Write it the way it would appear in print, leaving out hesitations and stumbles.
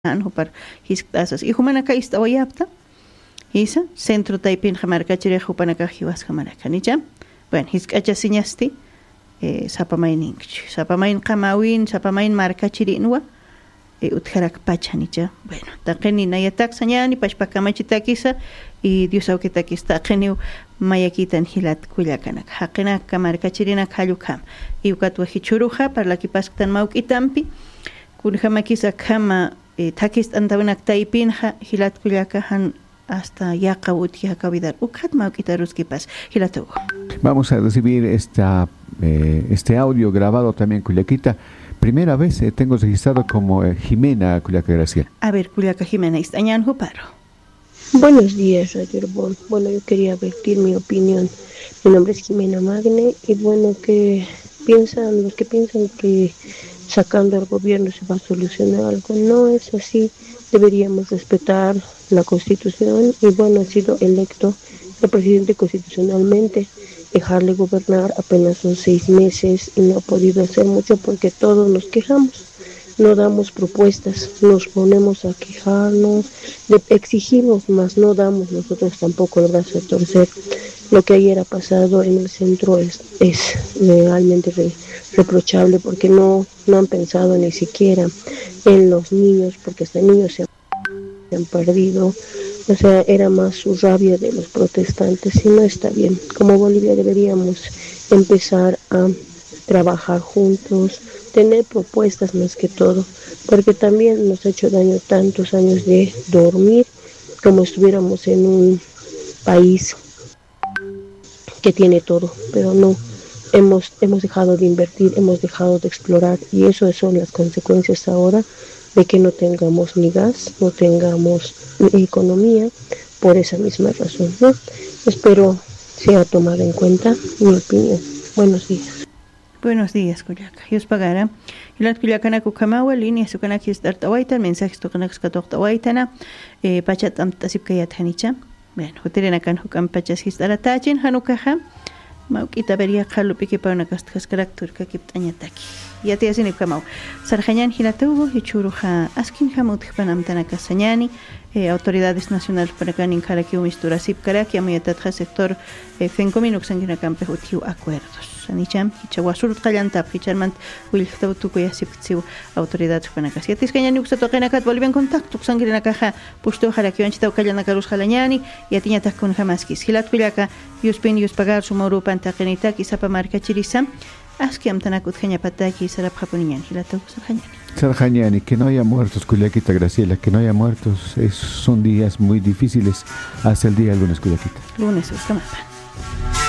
hupar hisktasas y humanaka istawayapta isa centro taipin jamarkachire hupanaka hiwas jamarkanicha bueno hiskacha siñasti sapamain qamawin sapamain markachirinwa utjarak pachanicha bueno taqeni nayatak sañani pachpakamachita y Dios auketakista qeniu mayakitan hilat kullakanak haqinaka markachirina khallukam y ukatwa hichuruja parlakipasktan mawkitampi kunjamakisa kama takist antawinak taipinja hilat kullakahan hasta yaqa utkiha kavidar ukat mawkitaruskipas hilatugo. Vamos a recibir este audio grabado también Culiaquita. Primera vez tengo registrado como Jimena Culiaca Graciela. A ver, Culiaca Jimena, ¿istañan juparo? Buenos días, Radio Herbol. Bueno, yo quería vertir mi opinión. Mi nombre es Jimena Magne y bueno, los que piensan que sacando al gobierno se va a solucionar algo, no es así. Deberíamos respetar la Constitución y bueno, ha sido electo el presidente constitucionalmente. Dejarle gobernar apenas son 6 meses y no ha podido hacer mucho porque todos nos quejamos, no damos propuestas, nos ponemos a quejarnos, exigimos, mas no damos nosotros tampoco el brazo a torcer. Lo que ayer ha pasado en el centro es realmente reprochable porque no han pensado ni siquiera en los niños, porque hasta niños se han perdido. O sea, era más su rabia de los protestantes y no está bien. Como Bolivia deberíamos empezar a trabajar juntos, tener propuestas más que todo, porque también nos ha hecho daño tantos años de dormir como estuviéramos en un país que tiene todo, pero no. Hemos dejado de invertir, hemos dejado de explorar y eso son las consecuencias ahora de que no tengamos ni gas, no tengamos ni economía, por esa misma razón, ¿no? Espero sea tomada en cuenta mi opinión. Buenos días. Buenos días, Culiaca. Dios pagara. Hilat Culiacana Kukamawa, línea Sukanakis Dartawaita, mensajes Tokanaks Katoktawaitana, Pachatam Tasipkayat Hanicha. Bueno, Hotelena Kan Hukam Pachas Daratachin, Hanukaha, Maukita Beria Kalupiki Paunakastas Karakturka Kiptanyataki. Ya te hacen Kamau. Sarjañan Hilatugo, Hichuruja, Askin Hamut Panamtana Casañani, autoridades nacionales para que en Karakiu Mistura Sipkaraki, Amiatatja sector Fencominux Sanguina Campejutiu acuerdos. Sanicham, Hichawasur Kayantap, Hicharmant, Wilftautuko Yasiptiu, autoridades Panakas. Y Atiscañani Uxatokenakat, Bolivian Contacto, Sanguina Caja, Pusto Harakianchita, Kayanakarus Halañani, y Atiñatak con Hamaskis. Hilat Kuliaka, Yuspin Yuspagar, Sumoru Pantakenita, Kisapa Marca Chirisam. Asquiam tanakut pataki sarap japoniñan hilatu Sarjañani, que no haya muertos, Culiaquita Graciela, que no haya muertos, son días muy difíciles hasta el día del lunes, Culiaquita. Lunes, Uskamapa.